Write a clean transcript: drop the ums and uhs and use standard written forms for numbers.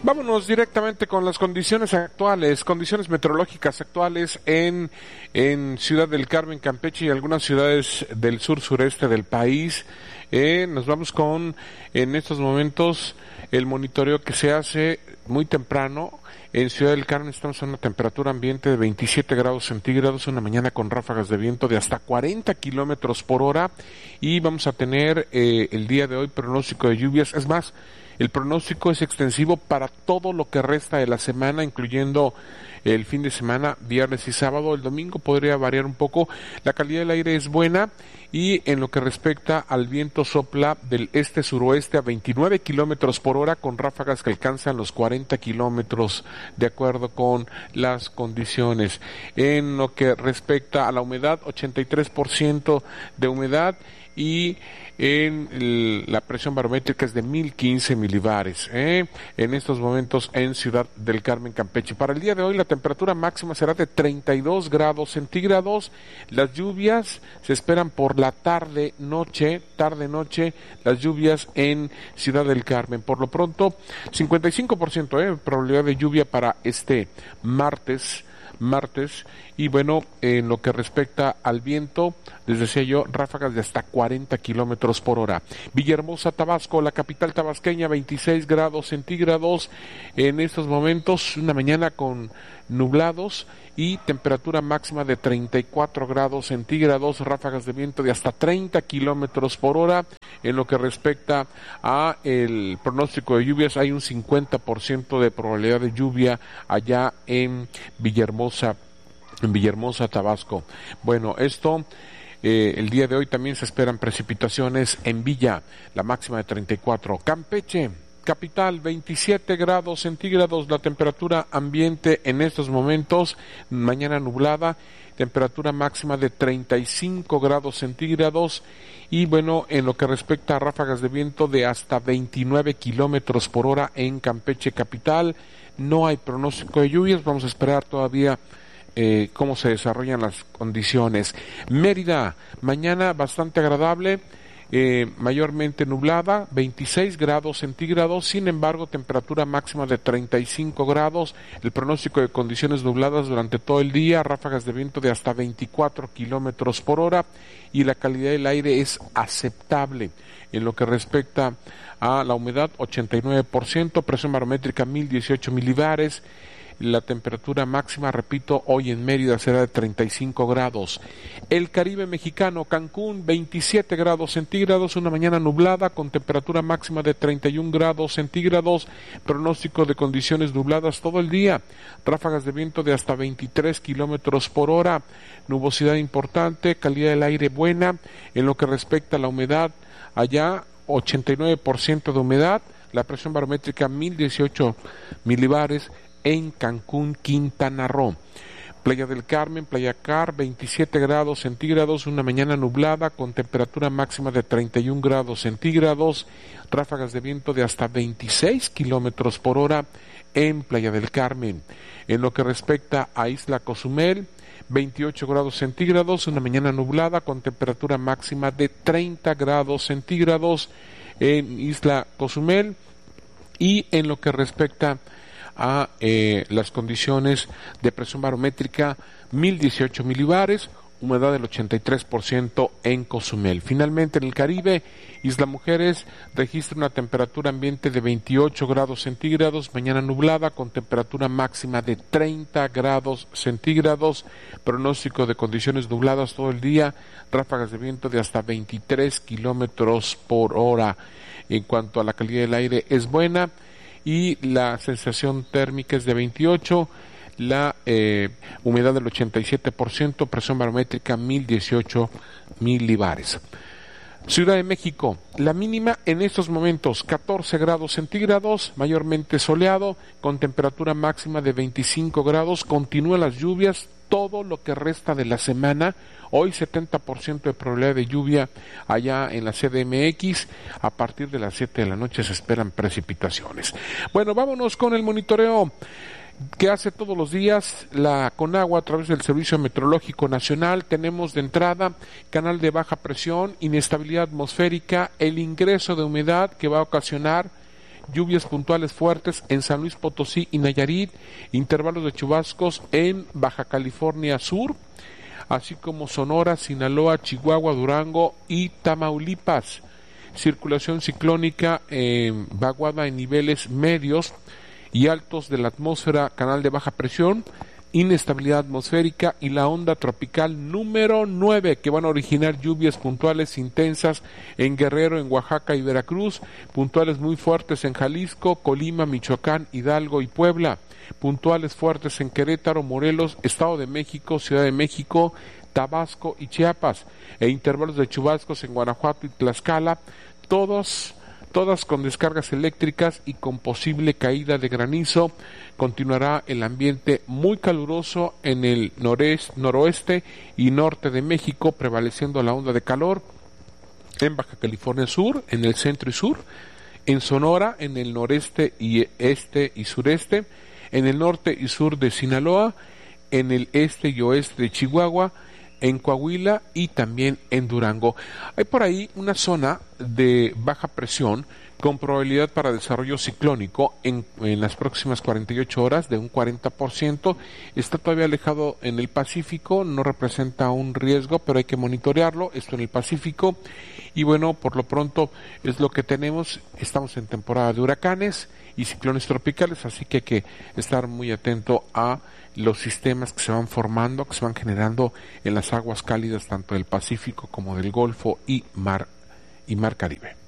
Vámonos directamente con las condiciones actuales, condiciones meteorológicas actuales en Ciudad del Carmen, Campeche y algunas ciudades del sur-sureste del país. Nos vamos con, en estos momentos, el monitoreo que se hace muy temprano. En Ciudad del Carmen estamos en una temperatura ambiente de 27 grados centígrados, una mañana con ráfagas de viento de hasta 40 kilómetros por hora, y vamos a tener el día de hoy pronóstico de lluvias. Es más, el pronóstico es extensivo para todo lo que resta de la semana, incluyendo el fin de semana, viernes y sábado. El domingo podría variar un poco. La calidad del aire es buena, y en lo que respecta al viento, sopla del este-suroeste a 29 kilómetros por hora, con ráfagas que alcanzan los 40 kilómetros, de acuerdo con las condiciones. En lo que respecta a la humedad, 83% de humedad, y la presión barométrica es de 1015 milibares, en estos momentos en Ciudad del Carmen, Campeche. Para el día de hoy la temperatura máxima será de 32 grados centígrados. Las lluvias se esperan por la tarde-noche, las lluvias en Ciudad del Carmen. Por lo pronto, 55% probabilidad de lluvia para este martes, y bueno, en lo que respecta al viento, les decía yo, ráfagas de hasta 40 kilómetros por hora. Villahermosa, Tabasco, la capital tabasqueña, 26 grados centígrados, en estos momentos, una mañana con nublados y temperatura máxima de 34 grados centígrados, ráfagas de viento de hasta 30 kilómetros por hora. En lo que respecta a el pronóstico de lluvias, hay un 50% de probabilidad de lluvia allá en Villahermosa, Tabasco. Bueno, esto, el día de hoy también se esperan precipitaciones en Villa, la máxima de 34. Campeche, capital, 27 grados centígrados, la temperatura ambiente en estos momentos, mañana nublada, temperatura máxima de 35 grados centígrados, y bueno, en lo que respecta a ráfagas de viento de hasta 29 kilómetros por hora en Campeche capital. No hay pronóstico de lluvias, vamos a esperar todavía cómo se desarrollan las condiciones. Mérida, mañana bastante agradable, mayormente nublada, 26 grados centígrados, sin embargo temperatura máxima de 35 grados, el pronóstico de condiciones nubladas durante todo el día, ráfagas de viento de hasta 24 kilómetros por hora, y la calidad del aire es aceptable. En lo que respecta a la humedad, 89%, presión barométrica 1018 milibares, la temperatura máxima, repito, hoy en Mérida será de 35 grados. El Caribe mexicano, Cancún, 27 grados centígrados, una mañana nublada con temperatura máxima de 31 grados centígrados, pronóstico de condiciones nubladas todo el día, ráfagas de viento de hasta 23 kilómetros por hora, nubosidad importante, calidad del aire buena. En lo que respecta a la humedad, allá 89% de humedad, la presión barométrica 1018 milibares, en Cancún, Quintana Roo. Playa del Carmen, Playa Car, 27 grados centígrados, una mañana nublada con temperatura máxima de 31 grados centígrados, ráfagas de viento de hasta 26 kilómetros por hora en Playa del Carmen. En lo que respecta a Isla Cozumel, 28 grados centígrados, una mañana nublada con temperatura máxima de 30 grados centígrados en Isla Cozumel. Y en lo que respecta a las condiciones de presión barométrica, 1018 milibares, humedad del 83% en Cozumel. Finalmente, en el Caribe, Isla Mujeres registra una temperatura ambiente de 28 grados centígrados, mañana nublada con temperatura máxima de 30 grados centígrados, pronóstico de condiciones nubladas todo el día, ráfagas de viento de hasta 23 kilómetros por hora. En cuanto a la calidad del aire, es buena, y la sensación térmica es de 28, la humedad del 87%, presión barométrica 1018 milibares. Ciudad de México, la mínima en estos momentos 14 grados centígrados, mayormente soleado, con temperatura máxima de 25 grados, continúan las lluvias todo lo que resta de la semana. Hoy 70% de probabilidad de lluvia allá en la CDMX, a partir de las 7 de la noche se esperan precipitaciones. Bueno, vámonos con el monitoreo que hace todos los días la Conagua a través del Servicio Meteorológico Nacional. Tenemos de entrada canal de baja presión, inestabilidad atmosférica, el ingreso de humedad que va a ocasionar lluvias puntuales fuertes en San Luis Potosí y Nayarit, intervalos de chubascos en Baja California Sur, así como Sonora, Sinaloa, Chihuahua, Durango y Tamaulipas. Circulación ciclónica vaguada en niveles medios y altos de la atmósfera, canal de baja presión, inestabilidad atmosférica y la onda tropical número 9, que van a originar lluvias puntuales intensas en Guerrero, en Oaxaca y Veracruz, puntuales muy fuertes en Jalisco, Colima, Michoacán, Hidalgo y Puebla, puntuales fuertes en Querétaro, Morelos, Estado de México, Ciudad de México, Tabasco y Chiapas, e intervalos de chubascos en Guanajuato y Tlaxcala, todas con descargas eléctricas y con posible caída de granizo. Continuará el ambiente muy caluroso en el noroeste y norte de México, prevaleciendo la onda de calor en Baja California Sur, en el centro y sur, en Sonora, en el noreste y este y sureste, en el norte y sur de Sinaloa, en el este y oeste de Chihuahua, en Coahuila y también en Durango. Hay por ahí una zona de baja presión con probabilidad para desarrollo ciclónico en las próximas 48 horas de un 40%. Está todavía alejado en el Pacífico, no representa un riesgo, pero hay que monitorearlo, esto en el Pacífico. Y bueno, por lo pronto es lo que tenemos. Estamos en temporada de huracanes y ciclones tropicales, así que hay que estar muy atento a los sistemas que se van formando, que se van generando en las aguas cálidas tanto del Pacífico como del Golfo y Mar Caribe.